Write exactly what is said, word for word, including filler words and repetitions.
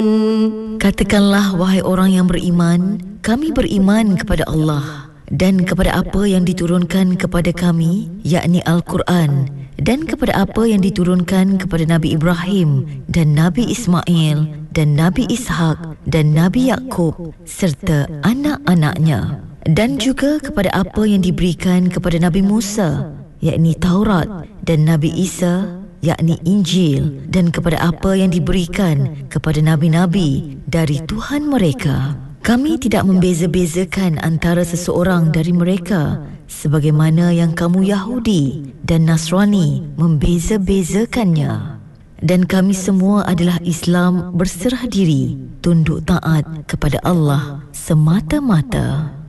Katakanlah, wahai orang yang beriman, kami beriman kepada Allah dan kepada apa yang diturunkan kepada kami, yakni Al-Quran, dan kepada apa yang diturunkan kepada Nabi Ibrahim dan Nabi Ismail dan Nabi Ishak dan Nabi Yakub serta anak-anaknya, dan juga kepada apa yang diberikan kepada Nabi Musa, yakni Taurat, dan Nabi Isa, yakni Injil, dan kepada apa yang diberikan kepada nabi-nabi dari Tuhan mereka. Kami tidak membeza-bezakan antara seseorang dari mereka sebagaimana yang kamu Yahudi dan Nasrani membeza-bezakannya. Dan kami semua adalah Islam berserah diri, tunduk taat kepada Allah semata-mata.